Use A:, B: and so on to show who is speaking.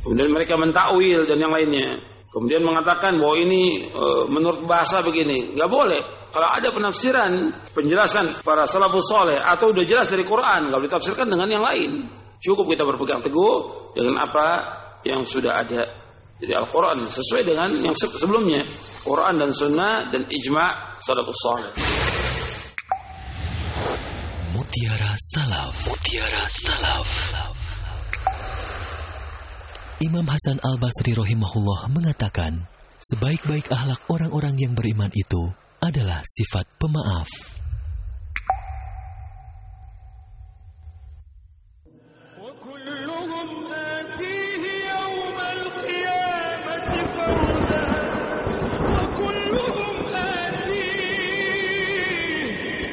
A: Kemudian mereka mentakwil dan yang lainnya. Kemudian mengatakan bahwa ini menurut bahasa begini. Nggak boleh. Kalau ada penafsiran, penjelasan para salafus saleh atau udah jelas dari Quran, nggak boleh ditafsirkan dengan yang lain. Cukup kita berpegang teguh dengan apa yang sudah ada. Jadi Al-Quran sesuai dengan yang sebelumnya. Quran dan Sunnah dan ijma' salafus saleh.
B: Mutiara Salaf. Mutiara Salaf. Imam Hasan Al-Basri rahimahullah mengatakan, sebaik-baik akhlak orang-orang yang beriman itu adalah sifat pemaaf.